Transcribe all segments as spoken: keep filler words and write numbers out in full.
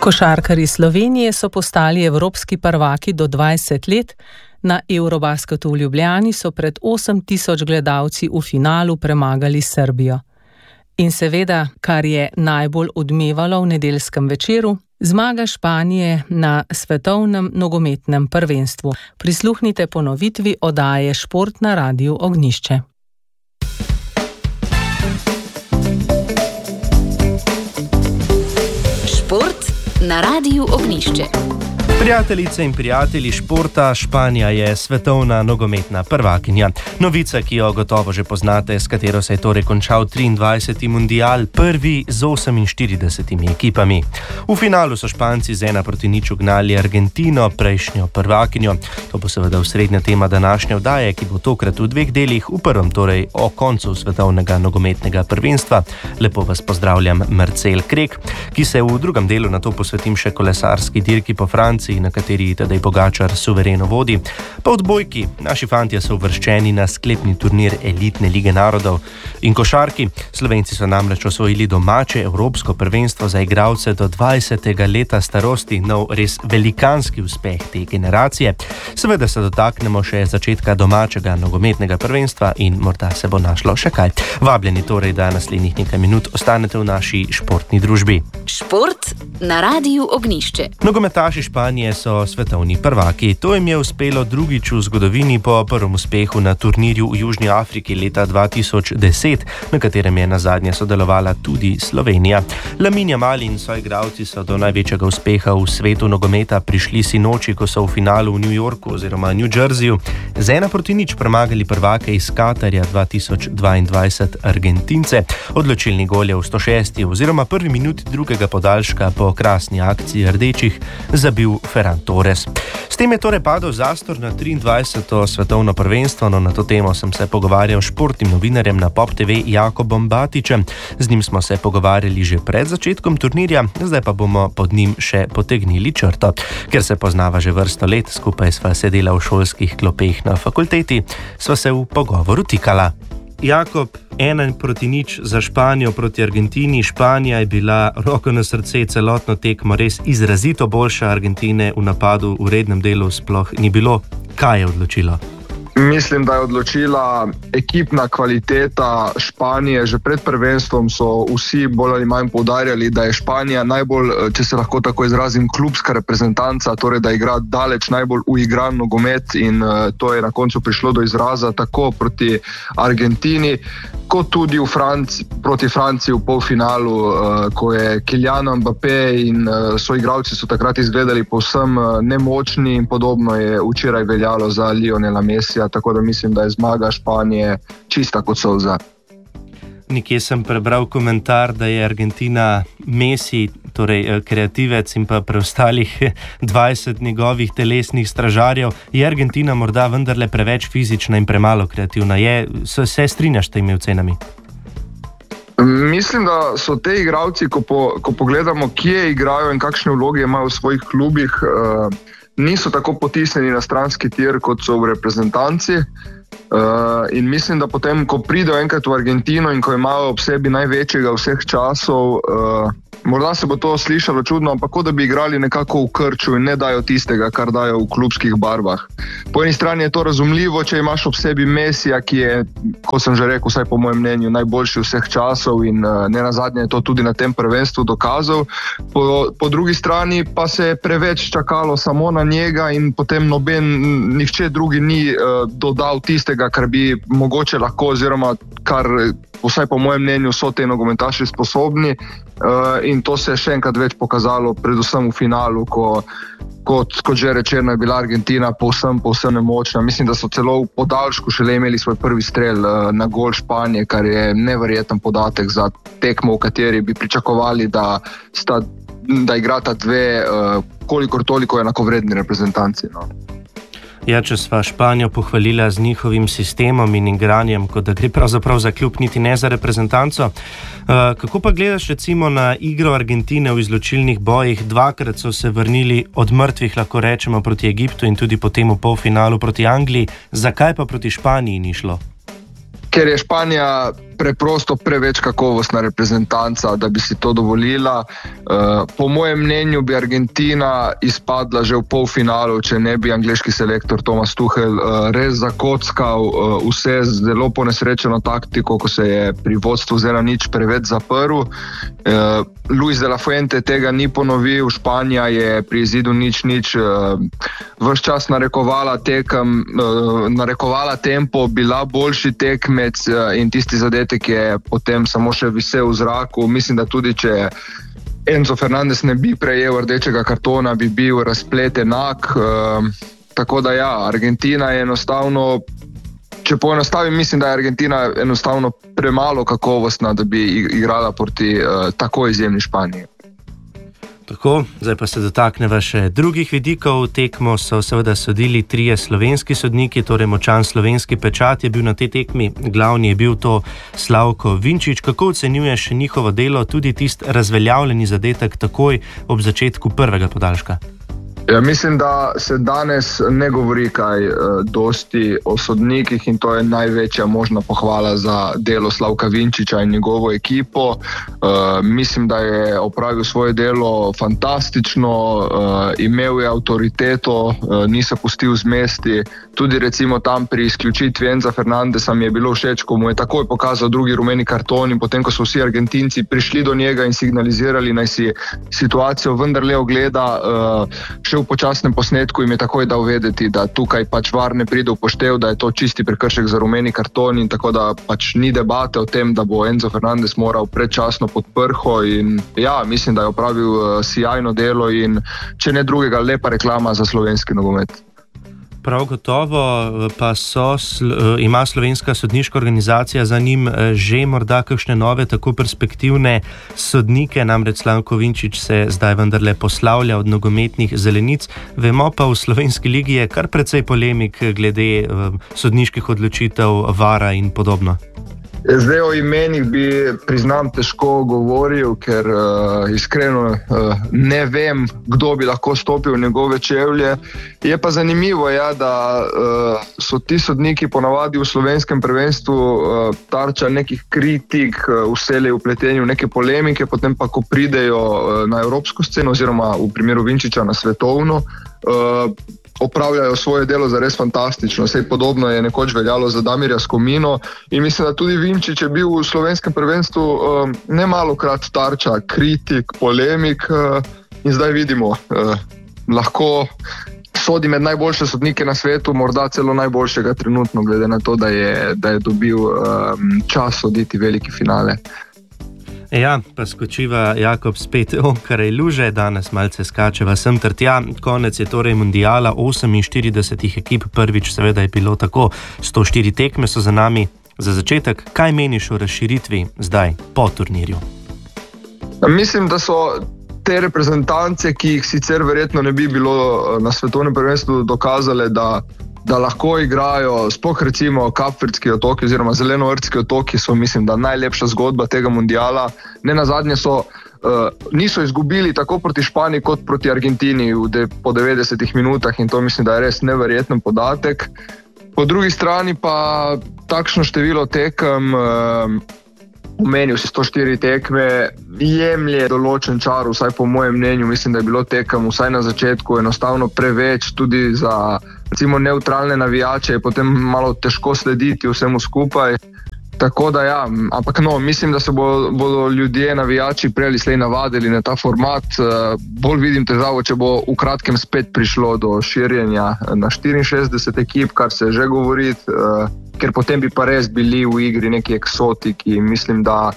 Košarkarji Slovenije so postali evropski prvaki do dvajset let. Na Eurobasketu v Ljubljani so pred osem tisoč gledalci v finalu premagali Srbijo. In seveda, kar je najbolj odmevalo v nedeljskem večeru, zmaga Španije na svetovnem nogometnem prvenstvu. Prisluhnite ponovitvi oddaje Šport na Radiu Ognjišče. Šport na Radiu Ognjišče. Prijateljice in prijatelji športa, Španija je svetovna nogometna prvakinja. Novica, ki jo gotovo že poznate, s katero se je torej končal triindvajseti mundial, prvi z oseminštiridesetimi ekipami. V finalu so Španci z ena proti nič ugnali Argentino, prejšnjo prvakinjo. To bo seveda osrednja tema današnje oddaje, ki bo tokrat v dveh delih, v prvem torej o koncu svetovnega nogometnega prvenstva. Lepo vas pozdravljam, Marcel Krek, ki se v drugem delu na to posvetim še kolesarski dirki po Franciji, na kateri Tadej Pogačar suvereno vodi. Pa odbojki, naši fantje so uvrščeni na sklepni turnir elitne lige narodov. In košarki, Slovenci so namreč osvojili domače evropsko prvenstvo za igralce do dvajsetega leta starosti, nov res velikanski uspeh te generacije. Seveda se dotaknemo še začetka domačega nogometnega prvenstva in morda se bo našlo še kaj. Vabljeni torej, da naslednjih nekaj minut ostanete v naši športni družbi. Šport na Radiu Ognjišče. Nogometaši Španije so svetovni prvaki. To jim je uspelo drugič v zgodovini po prvem uspehu na turnirju v Južni Afriki leta dva tisoč deset, na katerem je nazadnje sodelovala tudi Slovenija. Lamine Yamal in soigralci so do največjega uspeha v svetu nogometa prišli sinoči, ko so v finalu v New Yorku oziroma New Jerseyju z ena proti nič premagali prvake iz Katarja dva tisoč dvaindvajset Argentince. Odločilni gol je v sto šesti oziroma prvi minuti drugega podaljška po krasni akciji rdečih zabil Ferran Torres. S tem je torej padel zastor na triindvajseto svetovno prvenstvo, no na to temo sem se pogovarjal s športnim novinarjem na Pop te ve Jakobom Batičem. Z njim smo se pogovarjali že pred začetkom turnirja, zdaj pa bomo pod njim še potegnili črto. Ker se poznava že vrsto let, skupaj sva sedela v šolskih klopeh na fakulteti, sva se v pogovoru tikala. Jakob, ena proti nič za Španijo proti Argentini. Španija je bila, roko na srce, celotno tekmo res izrazito boljša. Argentine v napadu v rednem delu sploh ni bilo. Kaj je odločilo? Mislim, da je odločila ekipna kvaliteta Španije. Že pred prvenstvom so vsi bolj ali manj poudarjali, da je Španija najbolj, če se lahko tako izrazim, klubska reprezentanca, torej da igra daleč najbolj uigran nogomet in uh, to je na koncu prišlo do izraza tako proti Argentini, kot tudi v Franci, proti Franciji v polfinalu, uh, ko je Kylian Mbappé in uh, soigralci so takrat izgledali povsem uh, nemočni in podobno je včeraj veljalo za Lionela Messija. Tako da mislim, da je zmaga Španije čista kot solza. Nekje sem prebral komentar, da je Argentina Messi, torej kreativec in pa preostalih dvajset njegovih telesnih stražarjev. Je Argentina morda vendarle preveč fizična in premalo kreativna? Je, se strinjaš s temi ocenami? Mislim, da so te igralci, ko, po, ko pogledamo, kje igrajo in kakšne vloge imajo v svojih klubih, uh, niso tako potisnjeni na stranski tir, kot so v reprezentanci. Uh, in mislim, da potem, ko pridejo enkrat v Argentino in ko imajo ob sebi največjega vseh časov, uh, morda se bo to slišalo čudno, ampak kot da bi igrali nekako v krču in ne dajo tistega, kar dajo v klubskih barvah. Po eni strani je to razumljivo, če imaš ob sebi Messija, ki je, kot sem že rekel, vsaj po mojem mnenju, najboljši vseh časov in uh, ne nazadnje je to tudi na tem prvenstvu dokazal. Po, po drugi strani pa se je preveč čakalo samo na njega in potem noben, nihče drugi ni uh, dodal tistega, kar bi mogoče lahko oziroma kar vsaj po mojem mnenju so te nogometaši sposobni uh, in to se je še enkrat več pokazalo, predvsem v finalu, ko, kot, kot že rečeno, je bila Argentina povsem, povsem nemočna. Mislim, da so celo v podaljšku šele imeli svoj prvi strel uh, na gol Španije, kar je neverjeten podatek za tekmo, v kateri bi pričakovali, da, sta, da igrata dve uh, kolikor toliko enakovredni reprezentanci. No. Ja, če sva Španijo pohvalila z njihovim sistemom in igranjem, kot da gre pravzaprav za klub, niti ne za reprezentanco. Uh, kako pa gledaš recimo na igro Argentine v izločilnih bojih? Dvakrat so se vrnili od mrtvih, lahko rečemo, proti Egiptu in tudi potem v polfinalu proti Angliji. Zakaj pa proti Španiji ni šlo? Ker je Španija preprosto preveč kakovostna reprezentanca, da bi si to dovolila. Po mojem mnenju bi Argentina izpadla že v polfinalu, če ne bi angleški selektor Thomas Tuchel res zakockal vse zelo ponesrečeno taktiko, ko se je pri vodstvu z ena nič preveč zaprl. Luis de la Fuente tega ni ponovil, Španija je pri izidu nič nič ves čas narekovala tekem, narekovala tempo, bila boljši tekmec in tisti zadetek je potem samo še visel v zraku. Mislim, da tudi če Enzo Fernandez ne bi prejel rdečega kartona, bi bil razplet enak. Tako da ja, Argentina je enostavno, če poenostavim, mislim, da je Argentina enostavno premalo kakovostna, da bi igrala proti uh, tako izjemni Španiji. Tako, zdaj pa se dotakneva še drugih vidikov. Tekmo so seveda sodili trije slovenski sodniki, torej močan slovenski pečat je bil na tej tekmi. Glavni je bil to Slavko Vinčič. Kako ocenjuješ njihovo delo, tudi tist razveljavljeni zadetek takoj ob začetku prvega podaljška? Ja, mislim, da se danes ne govori kaj uh, dosti o sodnikih in to je največja možna pohvala za delo Slavka Vinčiča in njegovo ekipo. Uh, mislim, da je opravil svoje delo fantastično, uh, imel je avtoriteto, uh, ni se pustil zmesti. Tudi recimo tam pri izključitvi Enza Fernandesa mi je bilo všeč, ko mu je takoj pokazal drugi rumeni karton in potem, ko so vsi Argentinci prišli do njega in signalizirali, naj si situacijo vendarle ogleda, uh, v počasnem posnetku jim je takoj dal vedeti, da tukaj pač V A R ne pride v poštev, da je to čisti prekršek za rumeni karton in tako da pač ni debate o tem, da bo Enzo Fernandez moral predčasno pod prho in ja, mislim, da je opravil uh, sjajno delo in če ne drugega, lepa reklama za slovenski nogomet. Prav gotovo pa so, ima slovenska sodniška organizacija za njim že morda kakšne nove, tako perspektivne sodnike, namreč Slavko Vinčič se zdaj vendarle poslavlja od nogometnih zelenic. Vemo pa, v slovenski ligi je kar precej polemik glede sodniških odločitev V A R-a in podobno. Zdaj o imenih bi, priznam, težko govoril, ker uh, iskreno uh, ne vem, kdo bi lahko stopil v njegove čevlje. Je pa zanimivo, ja, da uh, so ti sodniki ponavadi v slovenskem prvenstvu uh, tarča nekih kritik, uh, vselej vpleteni v neke polemike, potem pa, ko pridejo uh, na evropsko sceno oziroma v primeru Vinčiča na svetovno, uh, opravljajo svoje delo zares fantastično. Vse podobno je nekoč veljalo za Damirja Skomino in mislim, da tudi Vinčič je bil v slovenskem prvenstvu um, nemalokrat tarča kritik, polemik uh, in zdaj vidimo, uh, lahko sodi med najboljše sodnike na svetu, morda celo najboljšega trenutno, glede na to, da je, da je dobil um, čas soditi veliki finale. Ja, pa skočiva Jakob spet onkraj luže, danes malce skačeva sem ter tja. Konec je torej mundiala, oseminštirideset ekip, prvič seveda je bilo tako, sto štiri tekme so za nami. Za začetek, kaj meniš o razširitvi zdaj, po turnirju? Mislim, da so te reprezentance, ki jih sicer verjetno ne bi bilo na svetovnem prvenstvu, dokazale, da da lahko igrajo, sploh recimo Kapverdski otoki oziroma Zelenovrtski otoki so, mislim, da najlepša zgodba tega mundiala. Ne nazadnje so, uh, niso izgubili tako proti Španiji kot proti Argentini v de, po devetdesetih minutah in to mislim, da je res neverjeten podatek. Po drugi strani pa takšno število tekem, uh, omenil si sto štiri tekme, jemlje določen čar, vsaj po mojem mnenju, mislim, da je bilo tekem vsaj na začetku enostavno preveč, tudi za recimo neutralne navijače je potem malo težko slediti vsemu skupaj. Tako da ja, ampak no, mislim, da se bo, bodo ljudje, navijači prej ali slej navadili na ta format. Bolj vidim težavo, če bo v kratkem spet prišlo do širjenja na štiriinšestdeset ekip, kar se že govori, ker potem bi pa res bili v igri neki eksotiki. Mislim, da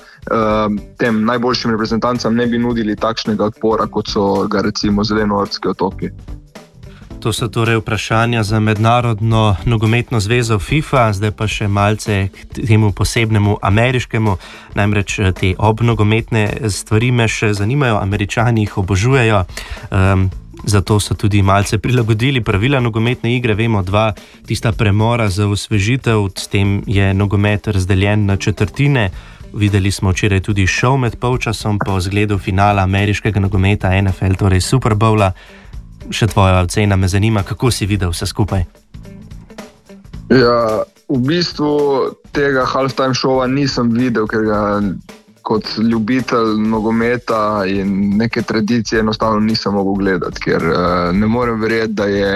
tem najboljšim reprezentancam ne bi nudili takšnega odpora, kot so ga recimo Zelenovrtski otoki. To so torej vprašanja za Mednarodno nogometno zvezo FIFA, zdaj pa še malce k temu posebnemu ameriškemu, namreč te obnogometne stvari me še zanimajo, Američani jih obožujejo, um, zato so tudi malce prilagodili pravila nogometne igre, vemo dva tista premora za osvežitev, s tem je nogomet razdeljen na četrtine. Videli smo včeraj tudi šov med polčasom po zgledu finala ameriškega nogometa N F L, torej Super Bowla. Še tvoja ocena me zanima, kako si videl vse skupaj? Ja, v bistvu tega halftime šova nisem videl, ker ga kot ljubitelj nogometa in neke tradicije enostavno nisem mogel gledati, ker uh, ne morem verjeti, da je,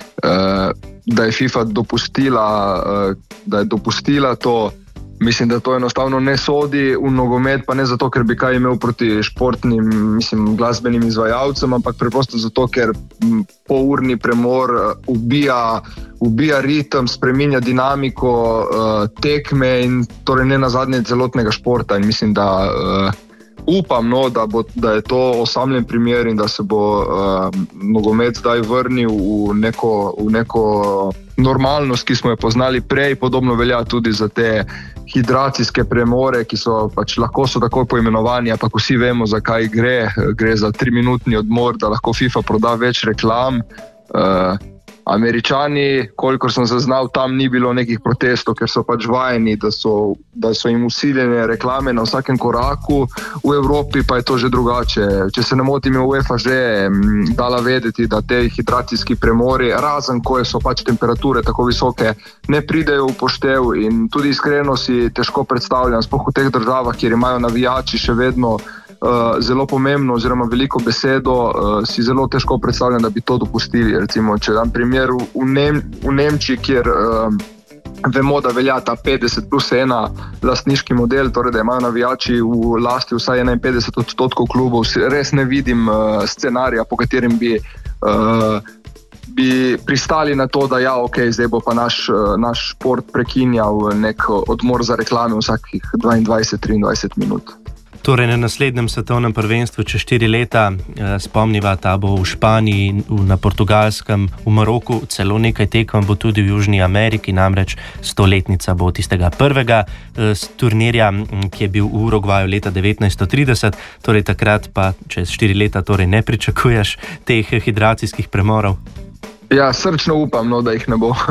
uh, da je FIFA dopustila, uh, da je dopustila to. Mislim, da to enostavno ne sodi v nogomet, pa ne zato, ker bi kaj imel proti športnim, mislim, glasbenim izvajalcem, ampak preprosto zato, ker polurni premor ubija, ubija ritem, spreminja dinamiko uh, tekme in torej ne nazadnje celotnega športa. In mislim, da uh, upam, no, da, bo, da je to osamljen primer in da se bo uh, nogomet zdaj vrnil v neko, v neko normalnost, ki smo jo poznali prej. Podobno velja tudi za te hidracijske premore, ki so pač lahko so takoj poimenovani, ampak vsi vemo, za kaj gre. Gre za triminutni odmor, da lahko FIFA proda več reklam. Uh, Američani, kolikor sem zaznal, tam ni bilo nekih protestov, ker so pač vajeni, da so, da so jim usiljene reklame na vsakem koraku. V Evropi pa je to že drugače. Če se ne motim, je UEFA že dala vedeti, da te hidracijski premori, razen ko so pač temperature tako visoke, ne pridejo v poštev in tudi iskreno si težko predstavljam, sploh v teh državah, kjer imajo navijači še vedno Uh, zelo pomembno oziroma veliko besedo, uh, si zelo težko predstavljam, da bi to dopustili. Recimo, če dam primer v, Nem v Nemčiji, kjer uh, vemo, da velja ta petdeset plus ena lastniški model, torej da imajo navijači v lasti vsaj enainpetdeset odstotkov klubov, res ne vidim uh, scenarija, po katerem bi, uh, bi pristali na to, da ja, ok, zdaj bo pa naš, uh, naš šport prekinjal nek odmor za reklame vsakih dvaindvajset do triindvajset minut. Torej, na naslednjem svetovnem prvenstvu čez štiri leta, eh, spomniva, ta bo v Španiji, na Portugalskem, v Maroku, celo nekaj tekem bo tudi v Južni Ameriki, namreč stoletnica bo tistega prvega eh, turnirja, ki je bil v Urugvaju leta devetnajststo trideset, torej takrat pa čez štiri leta torej ne pričakuješ teh hidracijskih premorov. Ja, srčno upam, no, da jih ne bo.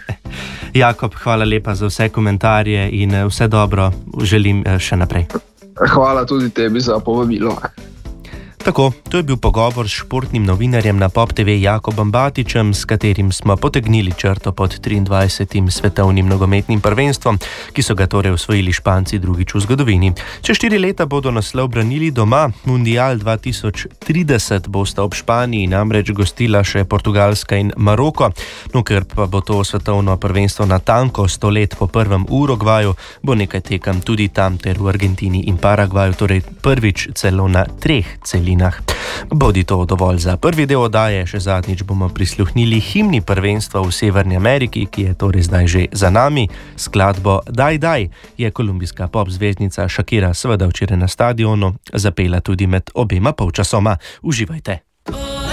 Jakob, hvala lepa za vse komentarje in vse dobro želim še naprej. Hvala tudi tebi za povabilo. Tako, to je bil pogovor s športnim novinarjem na Pop T V Jakobom Batičem, s katerim smo potegnili črto pod triindvajsetim svetovnim nogometnim prvenstvom, ki so ga torej osvojili Španci drugič v zgodovini. Čez štiri leta bodo naslov branili doma. Mundial dva tisoč trideset bosta ob Španiji namreč gostila še Portugalska in Maroko. No, ker pa bo to svetovno prvenstvo natanko sto let po prvem Urugvaju, bo nekaj tekem tudi tam ter v Argentini in Paragvaju, torej prvič celo na treh celinah. Bodi to dovolj za prvi del oddaje, še zadnjič bomo prisluhnili himni prvenstva v Severni Ameriki, ki je torej zdaj že za nami. Skladbo Daj, daj je kolumbijska pop zvezdnica Shakira seveda včeraj na stadionu zapela tudi med obema polčasoma. Uživajte.